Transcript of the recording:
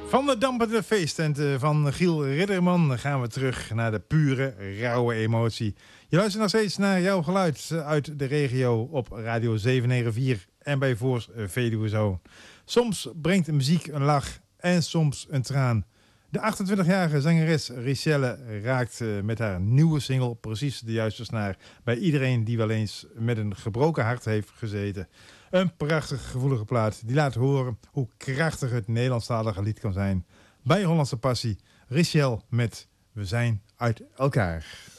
Van de dampende feesttent van Giel Ridderman gaan we terug naar de pure, rauwe emotie. Je luistert nog steeds naar jouw geluid uit de regio op Radio 794 en bij Voors Veluwe Zo. Soms brengt de muziek een lach en soms een traan. De 28-jarige zangeres Richelle raakt met haar nieuwe single precies de juiste snaar bij iedereen die wel eens met een gebroken hart heeft gezeten. Een prachtig gevoelige plaat die laat horen hoe krachtig het Nederlandstalige lied kan zijn. Bij Hollandse Passie, Richelle met We zijn uit elkaar.